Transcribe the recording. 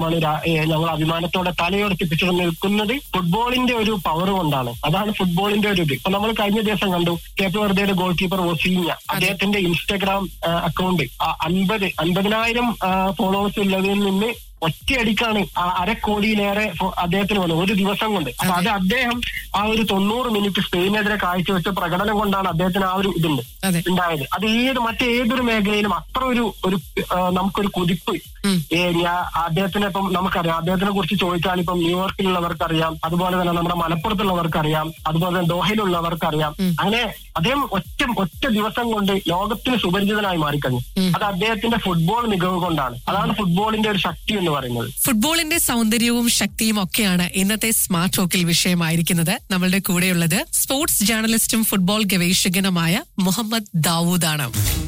ഞങ്ങൾ അഭിമാനത്തോടെ തലയുയർത്തിപ്പിച്ചു നിൽക്കുന്നത് ഫുട്ബോളിന്റെ ഒരു പവർ കൊണ്ടാണ്. അതാണ് ഫുട്ബോളിന്റെ ഒരു ഇത്. ഇപ്പൊ നമ്മൾ കഴിഞ്ഞ ദിവസം കണ്ടു കേപ്പ് വെർദയുടെ ഗോൾ കീപ്പർ ഒസീഞ്ഞ, അദ്ദേഹത്തിന്റെ ഇൻസ്റ്റഗ്രാം അക്കൗണ്ട് 50,000 ഫോളോവേഴ്സ് ഉള്ളതിൽ നിന്ന് ഒറ്റയടിക്കാണ് 250 കോടിയിലേറെ അദ്ദേഹത്തിന് വന്നു ഒരു ദിവസം കൊണ്ട്. അപ്പൊ അത് അദ്ദേഹം ആ ഒരു 90 മിനിറ്റ് സ്പെയിനെതിരെ കാഴ്ചവെച്ച പ്രകടനം കൊണ്ടാണ് അദ്ദേഹത്തിന് ആ ഒരു ഇതുണ്ട് ഉണ്ടായത്. അത് മറ്റേതൊരു മേഖലയിലും അത്ര ഒരു നമുക്കൊരു കുതിപ്പ് അദ്ദേഹത്തിനെ ഇപ്പം നമുക്കറിയാം. അദ്ദേഹത്തിനെ കുറിച്ച് ചോദിച്ചാൽ ഇപ്പം ന്യൂയോർക്കിലുള്ളവർക്കറിയാം, അതുപോലെ തന്നെ നമ്മുടെ മലപ്പുറത്തുള്ളവർക്കറിയാം, അതുപോലെ തന്നെ ദോഹയിലുള്ളവർക്കറിയാം. അങ്ങനെ അദ്ദേഹം ഒറ്റ ദിവസം കൊണ്ട് ലോകത്തിന് സുപരിചിതനായി മാറിക്കഴിഞ്ഞു. അത് അദ്ദേഹത്തിന്റെ ഫുട്ബോൾ മികവ് കൊണ്ടാണ്. അതാണ് ഫുട്ബോളിന്റെ ഒരു ശക്തി എന്ന് പറയുന്നത്. ഫുട്ബോളിന്റെ സൗന്ദര്യവും ശക്തിയും ഒക്കെയാണ് ഇന്നത്തെ സ്മാർട്ട് ടോക്കിൽ വിഷയമായിരിക്കുന്നത്. നമ്മളുടെ കൂടെയുള്ളത് സ്പോർട്സ് ജേർണലിസ്റ്റും ഫുട്ബോൾ ഗവേഷകനുമായ മുഹമ്മദ് ദാവൂദാണ്.